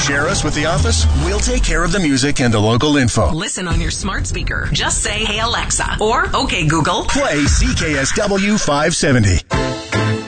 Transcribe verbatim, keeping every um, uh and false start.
Share us with the office. We'll take care of the music and the local info. Listen on your smart speaker. Just say, "Hey Alexa," or "Okay Google." Play C K S W five seventy.